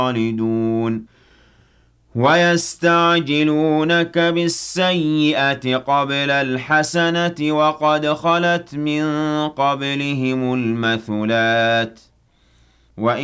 خالدون ويستعجلونك بالسيئة قبل الحسنة وقد خلت من قبلهم المثلات